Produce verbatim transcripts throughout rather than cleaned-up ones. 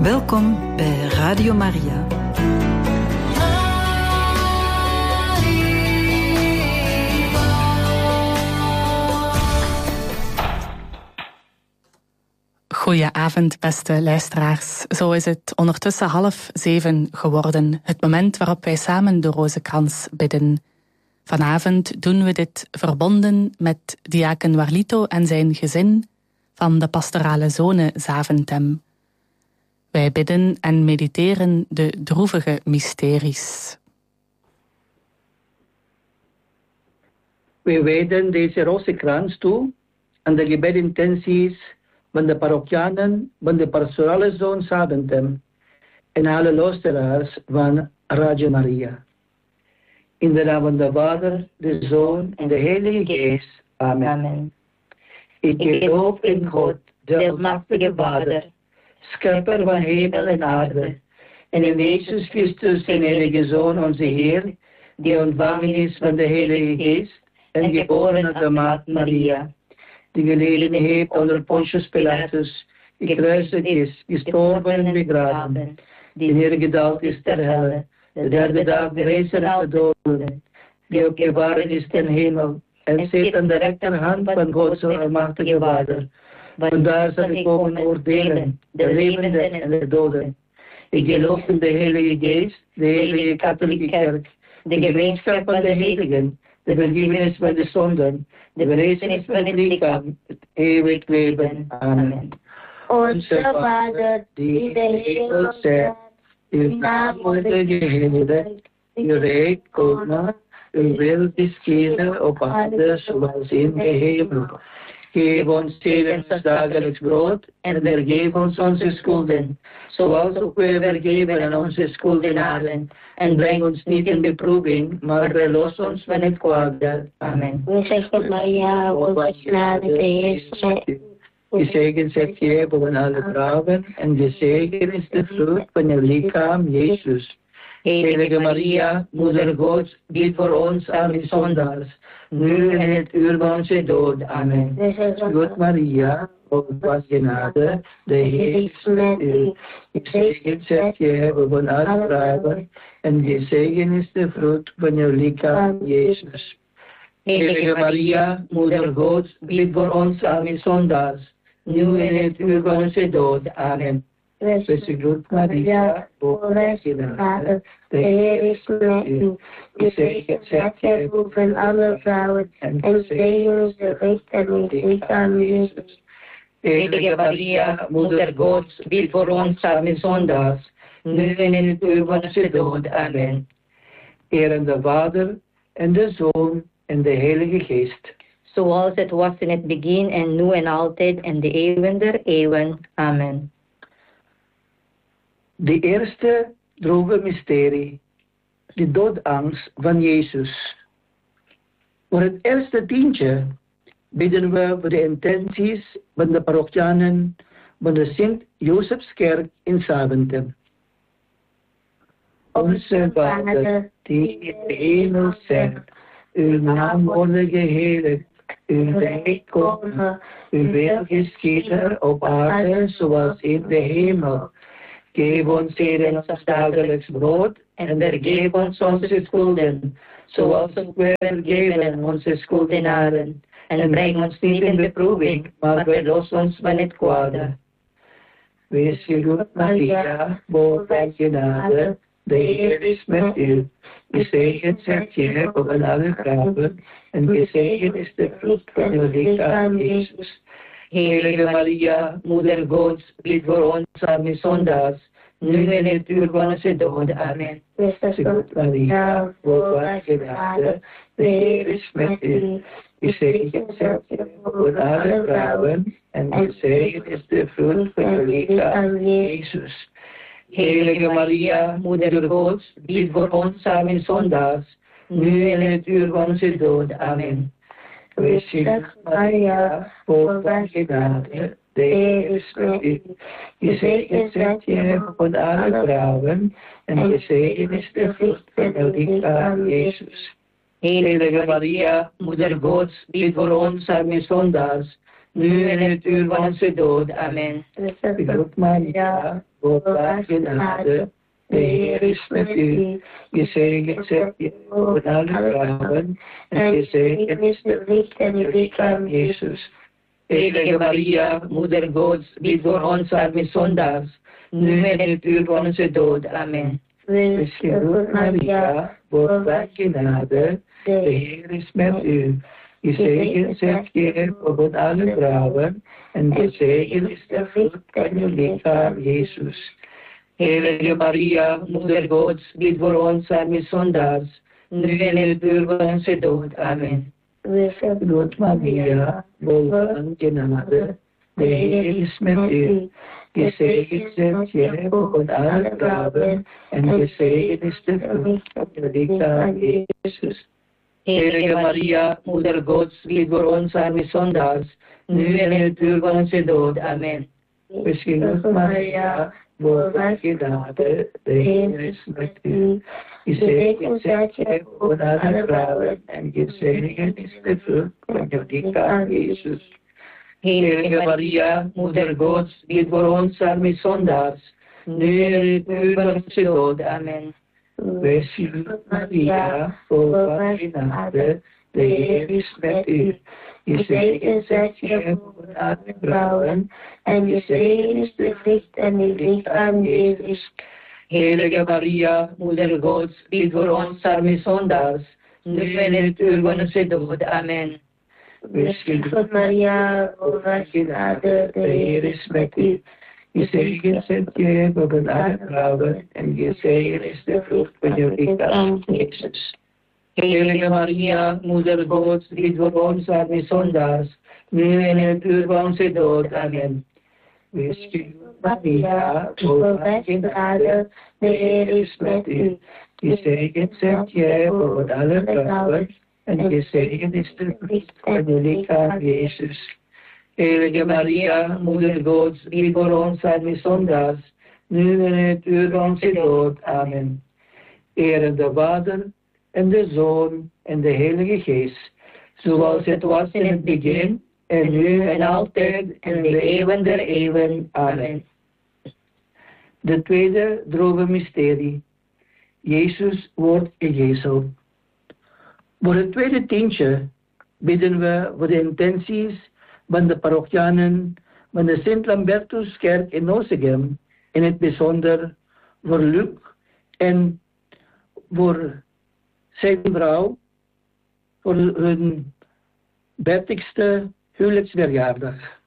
Welkom bij Radio Maria. Goedenavond, beste luisteraars. Zo is het ondertussen half zeven geworden, het moment waarop wij samen de Rozenkrans bidden. Vanavond doen we dit verbonden met diaken Warlito en zijn gezin van de pastorale zone Zaventem. Wij bidden en mediteren de droevige mysteries. We wijden deze Rozenkrans toe aan de gebedintenties van de parochianen van de pastorale zone Zaventem en alle luisteraars van Radio Maria. In de naam van de Vader, de Zoon en de Heilige Geest. Amen. Amen. Ik geloof in God, de almachtige Vader, schepper van hemel en aarde, en in Jezus Christus, zijn enige Zoon, onze Heer, die ontvangen is van de Heilige Geest en geboren uit de Maagd Maria, die geleden heeft onder Pontius Pilatus, gekruisigd is, gestorven en begraven, die neergedaald is ter helle, de derde dag verrezen uit de doden, die opgevaren is ten hemel, en zit aan de rechterhand van Gods almachtige Vader. Vandaar zal ik komen oordelen, de levenden en de doden. Ik geloof in de Heilige Geest, de Heilige Katholieke Kerk, de gemeenschap van de heiligen, de vergiffenis van de zonden, de verrijzenis van het lichaam, het eeuwig leven. Amen. Onze Vader, die in de hemel zijt, uw naam worden geheiligd, uw rijk komen, uw wil geschieden op aarde zoals in de hemel. Geef ons heden ons dagelijks brood en vergeef ons onze schulden, zoals ook wij vergeven aan onze schuldenaren. En breng ons niet in beproeving, maar verlos ons van het kwade. Amen. Gezegend Maria, vol genade, de Heer is met u. Gezegend zijt gij boven alle vrouwen, en gezegend is de vrucht van uw lichaam, Jezus. Heilige Maria, Moeder Gods, bid voor ons arme zondaars, nu en het uur van onze dood. Amen. God Maria, vol van genade, de Heer is met u. Gezegend zijt gij boven alle vrouwen, en gezegend is de vrucht van uw lichaam, Jezus. Heilige Maria, Moeder Gods, bid voor ons arme zondaars, nu en het uur van onze dood. Amen. Wees God Maria, vol van genade, de Heer is met u. Gezegend zijt gij boven alle vrouwen, en gezegend is de vrucht van uw lichaam, Jezus. Heilige Maria, Moeder Gods, bid voor ons arme zondaars, nu en in het uur van onze dood. Amen. Eer aan de Vader, en de Zoon, en de Heilige Geest. Zoals het was in het begin en nu en altijd en de eeuwen der eeuwen. Amen. De eerste droeve mysterie, de doodangst van Jezus. Voor het eerste tientje bidden we voor de intenties van de parochianen van de Sint-Josefskerk in Zaventem. Onze Vader, die in de hemel zijt, uw naam worden geheiligd, uw rijk komen, uw wil geschieden op aarde zoals in de hemel. Geef ons heden ons dagelijks brood en vergeef ons onze schulden, zoals ook wij vergeven onze schuldenaren. En breng ons niet in beproeving, maar verlos ons van het kwade. Wees gegroet Maria, vol van genade, de Heer is met u. Gezegend zijt gij boven alle vrouwen, en gezegend is de vrucht van uw lichaam, Jezus. Heilige Maria, Moeder Gods, bid voor ons arme zondaars, nu en het uur van onze dood. Amen. Gezegend Maria, vol van genade, de Heer is met u. Gezegend zijt gij boven alle vrouwen, en gezegend is de vrucht van uw lichaam, Jezus. Heilige Maria, Moeder Gods, bid voor ons arme zondaars, nu en het uur van onze dood. Amen. Wees gelukkig Maria, vol van genade, de Heer is met u. Gezegend zijt gij boven alle vrouwen, en gezegend is de vrucht van uw lichaam, Jezus. Heilige Maria, Moeder Gods, bid voor ons arme zondaars, nu en in het uur van onze dood. Amen. Gegroet Maria, vol genade, de Heer is met u. Gezegend zijt u boven alle vrouwen, en gezegend is de vrucht en uw lichaam, Jezus. Heilige Maria, Moeder Gods, bid voor ons arme zondaars, nu en in het uur van onze dood. Amen. Wees gegroet Maria, vol genade, de Heer is met u. Gezegend zijt u boven alle vrouwen, en gezegend is de vrucht van uw lichaam, Jezus. Heilige Maria, Moeder Gods, bid voor ons arme zondaars, nu en in het uur van onze dood. Amen. Wees gegroet Maria, vol genade, de Heer is met u. Gezegend zijt gij boven alle vrouwen, en gezegend is de vrucht van uw lichaam, Jezus. Heilige Maria, Moeder Gods, bid voor ons arme zondaars, nu en in het uur van onze dood. Amen. Wees gegroet Maria, vol genade, de Heer is met u. Gezegend zijt gij boven alle vrouwen, en gezegend is de vrucht van uw lichaam, Jezus. Heilige Maria, Moeder Gods, bid voor ons arme zondaars, nu en in het uur van onze dood. Amen. Wees gegroet Maria, vol genade, de Heer is met u. Gezegend zijt gij boven alle vrouwen, en gezegend is de vrucht van uw lichaam, Jezus. Heilige Maria, Moeder Gods, bid voor ons arme zondaars, nu en in het uur van onze dood. Amen. Wees gegroet Maria, vol genade, de Heer is met u. Gezegend zijt gij boven alle vrouwen, en gezegend is de vrucht van uw lichaam, Jezus. Heilige Maria, Moeder Gods, bid voor ons arme zondaars, nu en in het uur van onze dood. Amen. Wees gegroet Maria, vol genade, de Heer is met u. Gezegend zijt gij boven alle vrouwen, en gezegend is de vrucht van uw lichaam, Jezus. Heilige Maria, Moeder Gods, bid voor ons arme zondaars, nu en in het uur van onze dood. Amen. Ere de Vader, en de Zoon, en de Heilige Geest, zoals het was in het begin, en nu en altijd, en de eeuwen der eeuwen. Amen. De tweede droge mysterie. Jezus wordt gegeeseld. Voor het tweede tientje bidden we voor de intenties van de parochianen van de Sint-Lambertuskerk in Ossegem, in het bijzonder voor Luc en voor zijn vrouw, voor hun dertigste huwelijksverjaardag.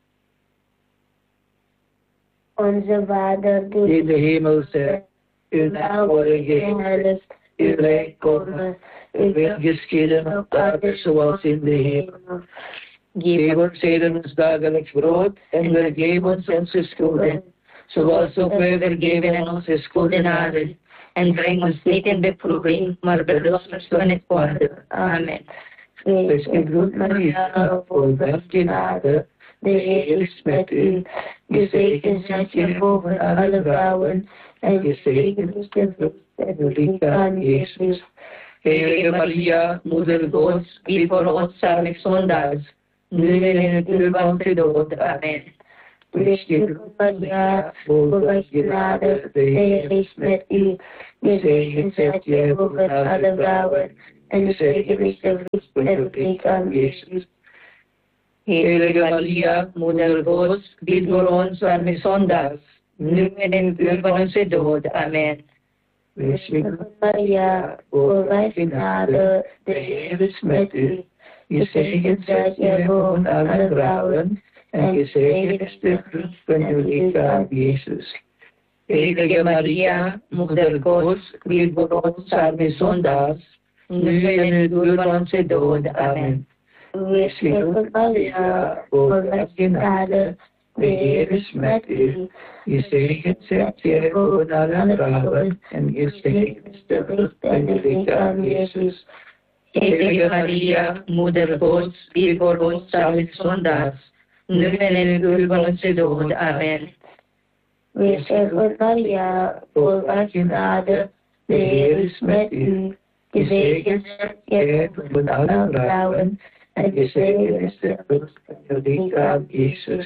Onze Vader, die in de hemel zijt, uw naam worden geheiligd, uw rijk komen, uw wil geschieden op aarde zoals in de hemel. Geef ons heden ons dagelijks brood, en vergeef ons onze schulden, zoals ook wij vergeven aan onze schuldenaren. En breng ons niet in beproeving, maar verlos ons van het kwade. Amen. Wees gegroet Maria, vol genade, de Heer is met u. Gezegend zijt gij boven alle vrouwen, en gezegend is de vrucht van uw lichaam, Jezus. Heilige Maria, Moeder Gods, bid voor ons arme zondaars, nu en in het uur van onze dood. Amen. Wees gegroet Maria, vol genade, de Heer is met u. Gezegend zijt gij boven alle vrouwen, en gezegend is de vrucht van uw lichaam, Jezus. Heilige Maria, Moeder Gods, bid voor ons arme zondaars, nu en in het uur van onze dood. Amen. Wees gegroet Maria, vol genade, de Heer is met u. Gezegend zijt gij boven alle vrouwen, en gezegend is de vrucht van uw lichaam, Jezus. Heilige Maria, Moeder Gods, bid voor ons arme zondaars, nu en in het uur van onze dood. Amen. Wees gegroet Maria, vol genade, de Heer is met u. Gezegend zijt gij boven alle vrouwen, en gezegend is de vrucht van uw lichaam, Jezus. Heilige Maria, Moeder Gods, bid voor ons arme zondaars, nu en in het uur van onze dood. Amen. Wees gegroet Maria, vol genade, de Heer is met u. Gezegend zijt gij boven alle vrouwen, and gesegnet ist der Frucht deiner Leib, Jesus.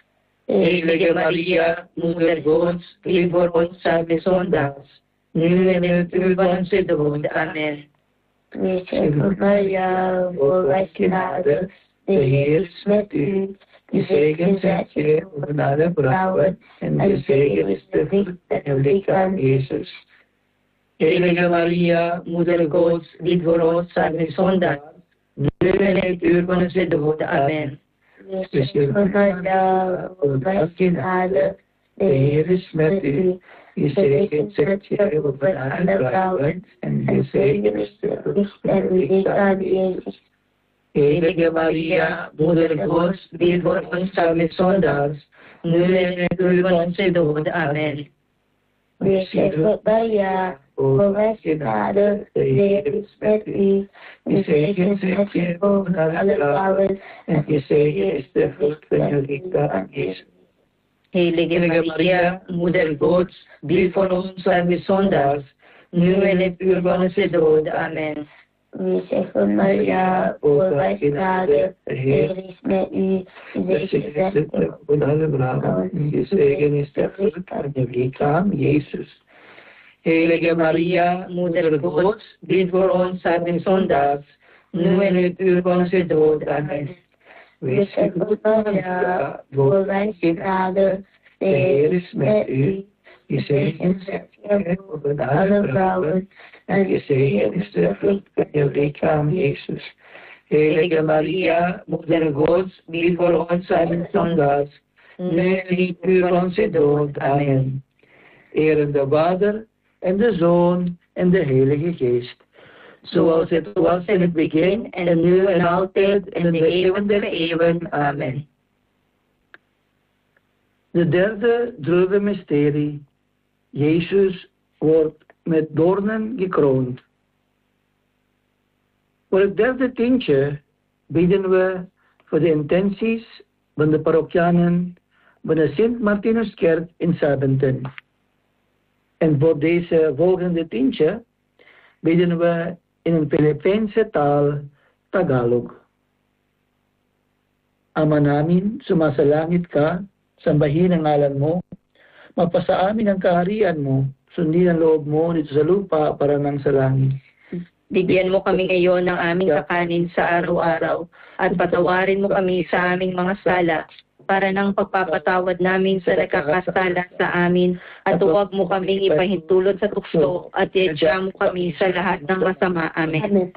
Heilige Maria, Mutter Gottes, bitte für uns arme Sünde, nun und in unserem Tod. Amen. Heilige Maria, voll Gnade, der Herr ist mit dir. Gesegnet seid ihr von allen Frauen, und gesegnet ist der Frucht deiner Leib, Jesus. Heilige Maria, Mutter Gottes, bitte für uns arme Sünde, nun und in unserem Tod. Amen. Heilige Maria, voll Gnade, der Herr ist mit dir. Gesegnet seid ihr von allen Frauen, und gesegnet ist der Frucht deiner Leib, Jesus. Heilige Maria, Mutter Gottes, bitte für uns arme Sünde, nun und in unserem Tod. Amen. Heilige Maria, voll Gnade, der Herr ist mit dir. Gesegnet seid ihr von allen Frauen, und gesegnet ist der Frucht deiner Leib, Jesus. Heilige Maria, Mutter Gottes, bitte für uns arme Sünde, nun und in unserem Tod. Amen. Heilige Maria, voll Gnade, der Herr ist mit dir. Gesegnet seid ihr von allen Frauen, und gesegnet ist der Frucht deiner Leib, Jesus. Heilige Maria, Mutter Gottes, bitte für uns arme Sünde, nun und in unserem Tod. Amen. Heilige Maria, voll Gnade, der Herr ist mit dir. Gesegnet seid ihr von allen Frauen, und gesegnet ist der Frucht deiner Leib, Jesus. Heilige Maria, Mutter Gottes, bitte für uns arme Sünde, nun und in unserem Tod. Amen. Eer de Vader, en de Zoon, en de Heilige Geest. Zoals het was in het begin, en nu en altijd, en in de eeuwen der eeuwen. Amen. De derde druive mysterie. Jezus wordt met doornen gekroond. Voor het derde tientje bidden we voor de intenties van de parochianen van de Sint Martinuskerk in Sabenten. En voor deze volgende tientje bidden we in een Filipijnse taal, Tagalog. Ama namin, sumasalangit ka, sambahin ang ngalan mo, mapasa amin ang kaharian mo, sundin ang loob mo dito sa lupa para nang sa langit. Bigyan mo kami ngayon ng aming kakanin sa araw-araw at patawarin mo kami sa aming mga sala para nang pagpapatawad namin sa nagkakasala sa amin at huwag mo kaming ipahintulot sa tukso at iadya mo kami sa lahat ng masama. Amen.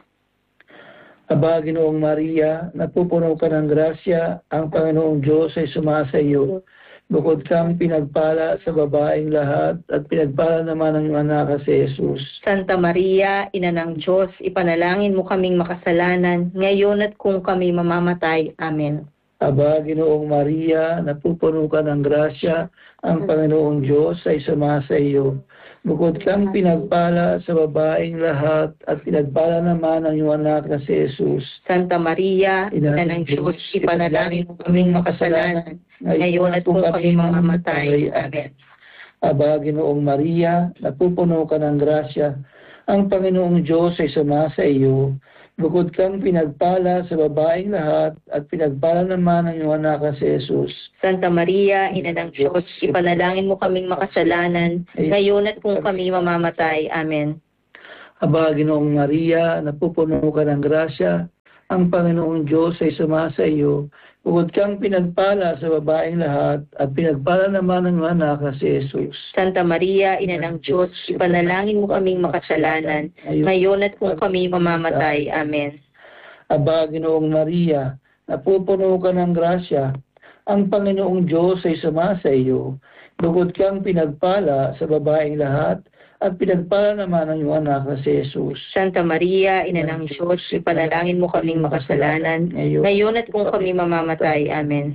Aba, Ginoong Maria, napupuno ka ng grasya, ang Panginoong Diyos ay sumasa iyo. Bukod kang pinagpala sa babaeng lahat at pinagpala naman ang anak si Jesus. Santa Maria, Ina ng Diyos, ipanalangin mo kaming makasalanan, ngayon at kung kami mamamatay. Amen. Aba, Ginoong Maria, napupuno ka ng grasya, ang Panginoong Diyos ay sumasa iyo. Bukod kang pinagpala sa babaeng lahat at pinagpala naman ang iyong anak na si Jesus. Santa Maria, Ina ng Diyos, ipanalangin mo kaming makasalanan, ngayon at kung kami mamamatay. Amen. Aba, Ginoong Maria, napupuno ka ng grasya, ang Panginoong Diyos ay sumasa iyo. Bukod kang pinagpala sa babaeng lahat at pinagpala naman ang iyong anak na si Jesus. Santa Maria, Ina ng Diyos, ipanalangin mo kaming makasalanan, ngayon at kung kami mamamatay. Amen. Aba, Ginoong Maria, napupuno ka ng grasya, ang Panginoong Diyos ay sumasa iyo. Bukod kang pinagpala sa babaeng lahat at pinagpala naman ang iyong anak na si Jesus. Santa Maria, Ina ng Diyos, ipanalangin mo kaming makasalanan, ngayon at kung kami mamamatay. Amen. Aba, Ginoong Maria, napupuno ka ng grasya, ang Panginoong Diyos ay sumasa iyo. Bukod kang pinagpala sa babaeng lahat at pinagpala naman ang iyong anak na si Jesus. Santa Maria, Ina ng Diyos, ipanalangin mo kaming makasalanan, ngayon at kung kami mamamatay. Amen.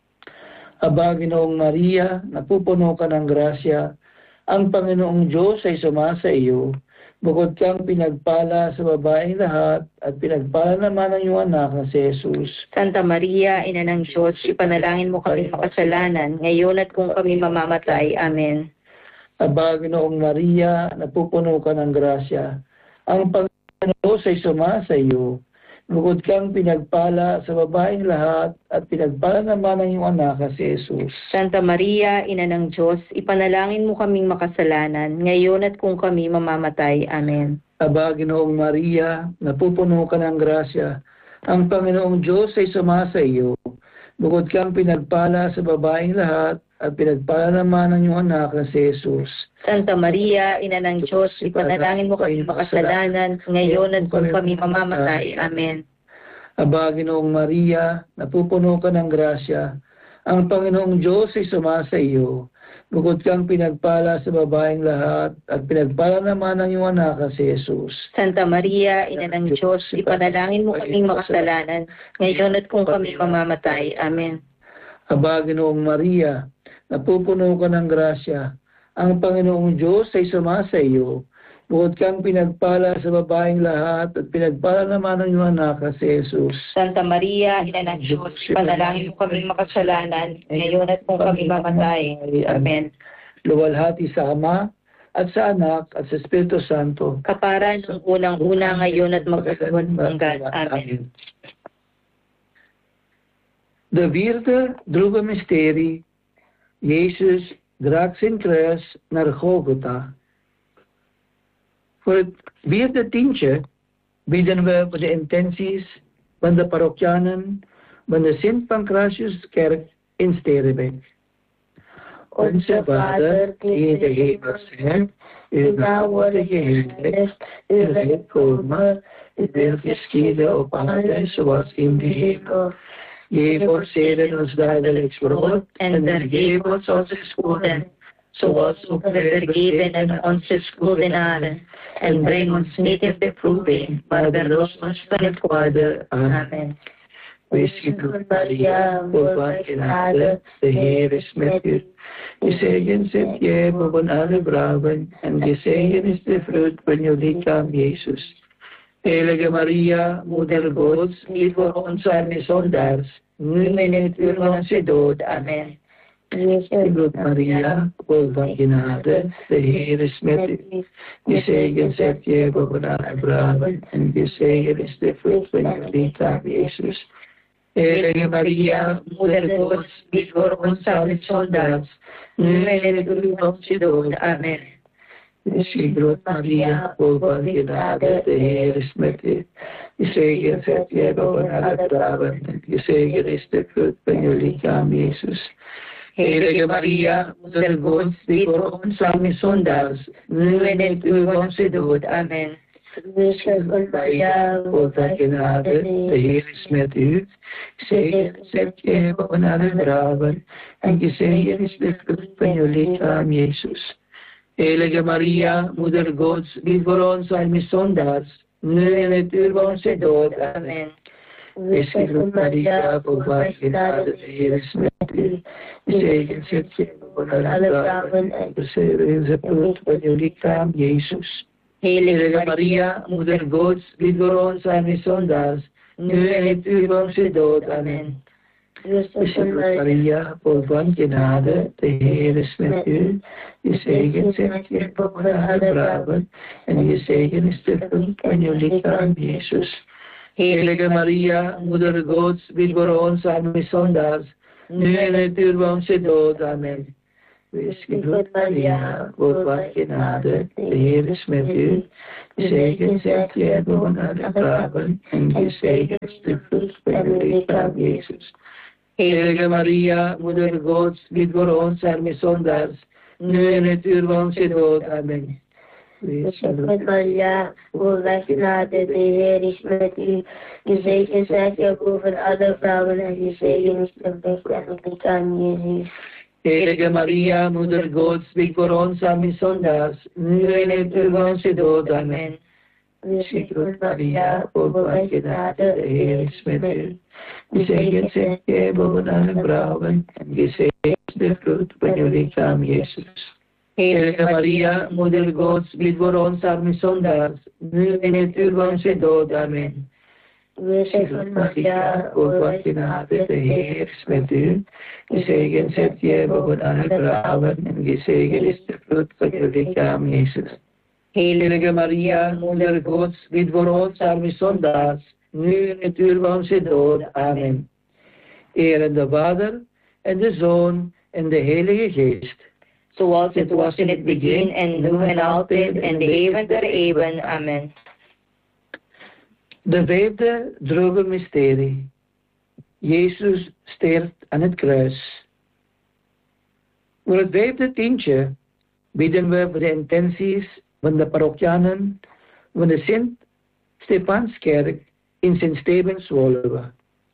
Aba, Ginoong Maria, napupuno ka ng grasya, ang Panginoong Diyos ay sumasa iyo. Bukod kang pinagpala sa babaeng lahat at pinagpala naman ang iyong anak na si Jesus. Santa Maria, Ina ng Diyos, ipanalangin mo kaming makasalanan, ngayon at kung kami mamamatay. Amen. Aba, Ginoong Maria, napupuno ka ng grasya, ang Panginoon Diyos ay sumasa iyo. Bukod kang pinagpala sa babaeng lahat, at pinagpala naman ang iyong anak na si Jesus. Santa Maria, Ina ng Diyos, ipanalangin mo kaming makasalanan, ngayon at kung kami mamamatay. Amen. Aba, Ginoong Maria, napupuno ka ng grasya, ang Panginoong Diyos ay sumasa iyo. Bukod kang pinagpala sa babaeng lahat, at pinagpala naman ang iyong anak na si Jesus. Santa Maria, Ina ng Diyos, ipanalangin mo kami makasalanan, ngayon at kung kami mamamatay. Amen. Aba, Ginoong Maria, napupuno ka ng grasya, ang Panginoong Diyos ay sumasa iyo. Bukod kang pinagpala sa babaeng lahat, at pinagpala naman ang iyong anak na si Jesus. Santa Maria, Ina ng Diyos, ipanalangin mo kaming makasalanan, ngayon at kung kami mamamatay. Amen. Aba, Ginoong Maria, napupuno ka ng grasya, ang Panginoong Diyos ay sumasa iyo. Bukod kang pinagpala sa babaeng lahat, at pinagpala naman ang iyong anak na si Jesus. Santa Maria, Ina ng Diyos, ipanalangin mo kaming makasalanan, ngayon at kung kami mamatay. Amen. Luwalhati sa Ama, at sa Anak, at sa Espiritu Santo. Kapara ng unang-una, ngayon at magpapagpanggan. Amen. De vierde droeve mysterie, Jezus draagt zijn kruis naar Golgotha. Voor het vierde tientje bidden we voor de intenties van de parochianen van de Sint Pancratiuskerk in Sterrebeek. Onze Vader, die in de hemel zijt, uw naam wordt geheiligd, uw rijk komen, uw wil geschieden op aarde zoals in de hemel. Geef ons heden ons dagelijks brood en vergeef ons onze schulden, zoals ook we vergeven aan onze schuldenaren. En breng ons niet in beproeving, maar verlos ons van het kwade. Amen. Wees gegroet, Maria, vol van genade, de Heer is met u. Gezegend zijt gij boven alle vrouwen, en gezegend is de vrucht van uw lichaam, Jezus. Heilige Maria, Moeder Gods, bid voor ons arme zondaars, nu en in het uur van onze dood. Amen. Gegroet Maria, vol van genade, de Heer is met u. Gezegend zijt gij boven alle vrouwen, en gezegend is de vrucht van uw lichaam, Jezus. Heilige Maria, Moeder Gods, bid voor ons arme zondaars, nu en in het uur van onze dood. Amen. Gegroet Maria, vol van genade, de Heer is met u. Gezegend zijt gij boven alle vrouwen, en gezegend is de vrucht van uw lichaam, Jezus. Heilige Maria, Moeder Gods, bid voor ons arme zondaars, nu en in het uur van onze dood. Amen. Gegroet Maria, vol van genade, de Heer is met u. Gezegend zijt gij boven alle vrouwen, en gezegend is de vrucht van uw lichaam, Jezus. Heilige Maria, Moeder Gods, bid voor ons arme zondaars, nu en in het uur van onze dood. Amen. Wees gegroet Maria, vol van genade, de Heer is met u. Gezegend zijt gij boven alle vrouwen, en gezegend is de vrucht van uw lichaam, Jezus. Heilige Maria, Moeder Gods, bid voor ons arme zondaars, nu en in het uur van onze dood. Amen. Gegroet Maria, vol van genade, de Heer is met u. Gezegend zijt gij boven alle vrouwen, en gezegend is de vrucht van uw lichaam, Jezus. Heilige Maria, Moeder Gods, bid voor ons arme zondaars, nu en in het uur van onze dood. Amen. Wees gegroet Maria, vol van genade, de Heer is met u. Gezegend zijt gij boven alle vrouwen, en gezegend is de vrucht van uw lichaam, Jezus. Heilige Maria, Moeder Gods, bid voor ons arme zondaars, nu en in het uur van onze dood. Amen. Wees gegroet Maria, vol van genade, de Heer is met u. Gezegend zijt gij boven alle vrouwen, en gezegend is de vrucht van uw lichaam, Jezus. Heilige Maria, Moeder Gods, bid voor ons arme zondaars, nu en in het uur van onze dood. Amen. Wees gegroet Maria, vol van genade, de Heer is met u. Gezegend zijt gij boven alle vrouwen, en gezegend is de vrucht van uw lichaam, Jezus. Heilige Maria, Moeder Gods, bid voor ons arme zondaars, nu en in het uur van onze dood. Amen. Wees gegroet Maria, vol van genade, de Heer is met u. Gezegend zijt gij boven alle vrouwen, en gezegend is de vrucht van uw lichaam, Jezus. Heilige Maria, Moeder Gods, bid voor ons arme zondaars, nu in het uur van onze dood. Amen. Ere de Vader, en de Zoon, en de Heilige Geest. Zoals het was in het begin, en nu en altijd, en de eeuwen der eeuwen. Amen. De vijfde droge mysterie. Jezus sterft aan het kruis. Voor het vijfde tientje bidden we voor de intenties van de parochianen van de Sint-Stefanskerk in Sint-Stevens Zwolle.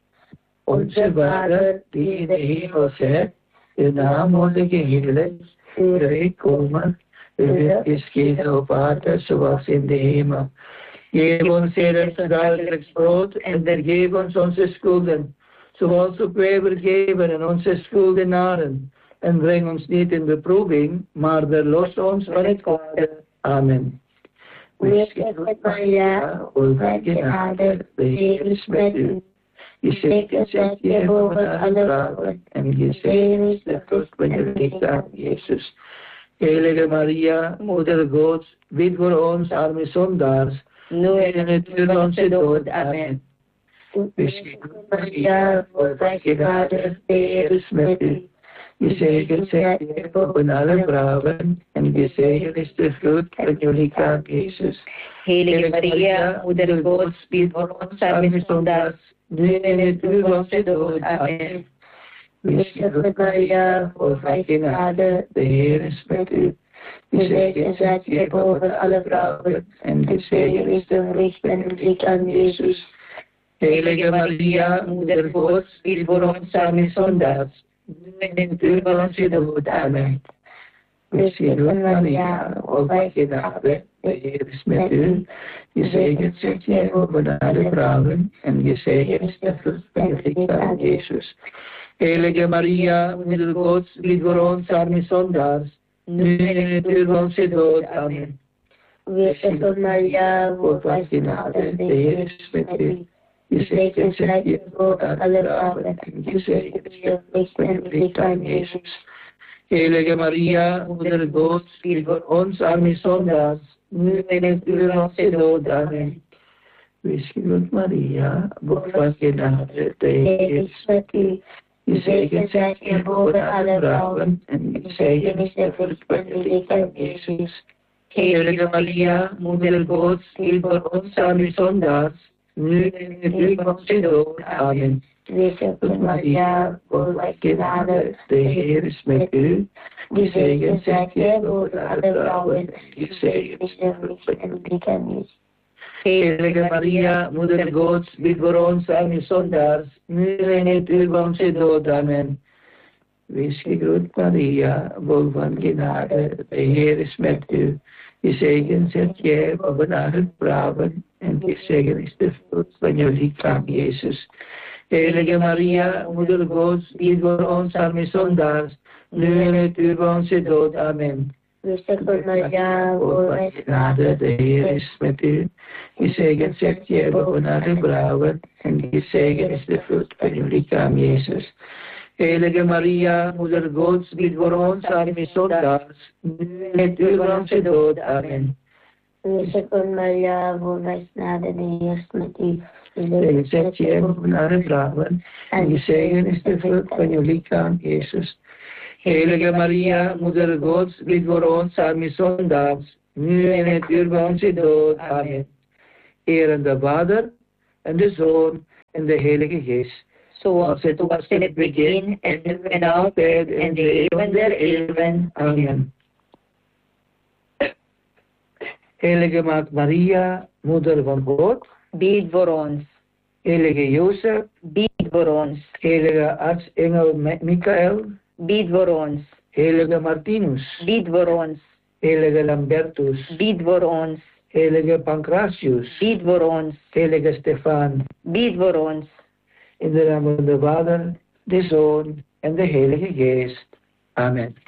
Onze Vader, die in de hemel zijt, uw naam worden geheiligd, uw rijk komen, uw wil geschieden op aarde zoals in de hemel. Geef ons heden dagelijks brood en vergeef ons onze schulden, zoals ook wij vergeven aan onze schuldenaren. En breng ons niet in beproeving, maar verlos ons van het kwade. Amen. Wees met Maria, vol genade, de Heer is met u. Gezegend zijt gij boven alle vrouwen, en gezegend is de vrucht van uw lichaam, Jezus. Heilige Maria, Moeder Gods, bid voor ons arme zondaars, Nu en in het uur van onze dood. Amen. Gezegend Maria, vol genade, de Heer is met u. Gezegend zijt gij boven alle vrouwen, en gezegend is de vrucht van uw lichaam, Jezus. Heilige Maria, Moeder Gods, bid voor ons arme zondaars, nu in het uur van onze dood. Amen. Gezegend Maria, vol genade, de Heer is met u. gezegend zijt gij boven alle vrouwen, en gezegend is de vrucht van uw lichaam, Jezus. Heilige Maria, Moeder Gods, bid voor ons arme zondaars, nu in het uur van onze dood. Amen. Gezegend Maria, vol genade, de Heer is met u. Gezegend zijt gij boven alle vrouwen, en gezegend is de vrucht van uw lichaam, Jezus. Heilige Maria, Moeder Gods, bid voor ons arme zondaars, nu in het uur van onze dood. Amen. Gezegend Maria, vol genade, de Heer is met u. Gezegend zijt gij boven alle vrouwen, en gezegend is de vrucht van uw lichaam, Jezus. Heilige Maria, Moeder Gods, bid voor ons arme zondaars, nu in het uur van onze dood. Amen. Wees gegroet Maria, vol van genade, de Heer is met u. Gezegend zijt gij boven alle vrouwen, en gezegend is de vrucht van uw lichaam, Jezus. Heilige Maria, Moeder Gods, bid voor ons arme zondaars, nu in het uur van onze dood. Amen. Gezegend Maria, vol genade, de Heer is met u. gezegend zijt gij boven alle vrouwen, en gezegend is de vrucht van uw lichaam, Jezus. Heilige Maria, Moeder Gods, bid voor ons arme zondaars, nu in het uur van onze dood. Amen. Wees gegroet Maria, vol van genade, de Heer is met u. Gezegend zijt gij boven alle vrouwen, en gezegend is de vrucht van uw lichaam, Jezus. Heilige Maria, Moeder Gods, bid voor ons arme zondaars, nu in het uur van onze dood. Amen. Gezegend Maria, vol genade, de Heer is met u. Gezegend zijt gij boven alle vrouwen, en gezegend is de vrucht van uw lichaam, Jezus. Heilige Maria, Moeder Gods, bid voor ons arme zondaars, nu in het uur van onze dood. Amen. Gezegend Maria, vol genade, de Heer is met u. Gezegend zijt gij boven alle vrouwen, en gezegend is de vrucht van uw lichaam, Jezus. Heilige Maria, Moeder Gods, bid voor ons arme zondaars, nu in het uur van onze dood. Amen. Ere de Vader, en de Zoon, en de Heilige Geest. Zoals het was in het begin, en nu en altijd, en de eeuwen der eeuwen. Amen. Heilige Maagd Maria, Moeder van God, Bid voor ons. Heilige Jozef, Bid voor ons. Heilige Artsengel Michael, Bid voor ons. Heilige Martinus, Bid voor ons. Heilige Lambertus, Bid voor ons. Heilige Pancratius, Bid voor ons. Heilige Stefan, Bid voor ons. in de naam van de Vader, de Zoon en de Heilige Geest. Amen.